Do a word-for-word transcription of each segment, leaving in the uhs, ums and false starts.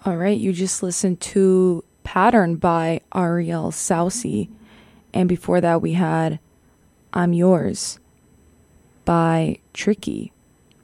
All right, you just listened to Pattern by Ariel Saucy. And before that, we had I'm Yours by Tricky.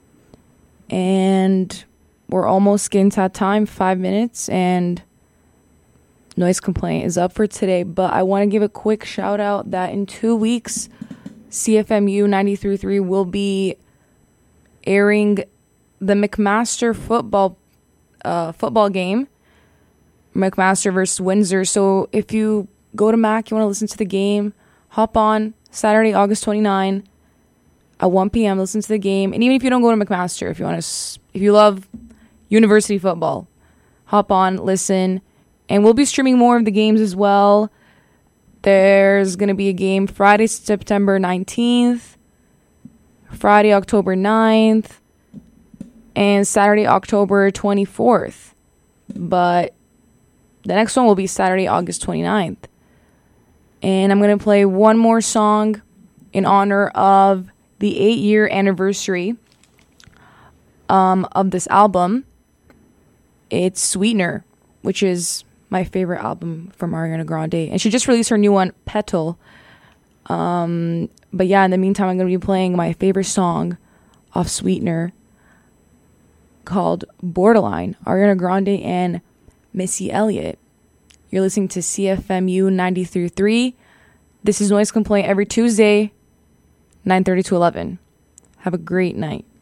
And we're almost getting to that time, five minutes, and Noise Complaint is up for today. But I want to give a quick shout out that in two weeks, C F M U ninety-three point three will be airing the McMaster football uh, football game, McMaster versus Windsor. So if you go to Mac, you want to listen to the game, hop on Saturday, August twenty-ninth at one p.m. Listen to the game. And even if you don't go to McMaster, if you want to, if you love university football, hop on, listen. And we'll be streaming more of the games as well. There's going to be a game Friday, September nineteenth, Friday, October ninth, and Saturday, October twenty-fourth. But the next one will be Saturday, August twenty-ninth. And I'm going to play one more song in honor of the eight-year anniversary um, of this album. It's Sweetener, which is my favorite album from Ariana Grande. And she just released her new one, Petal. Um, but yeah, in the meantime, I'm going to be playing my favorite song off Sweetener called Borderline, Ariana Grande and Missy Elliott. You're listening to C F M U ninety-three point three. This is Noise Complaint every Tuesday, nine thirty to eleven. Have a great night.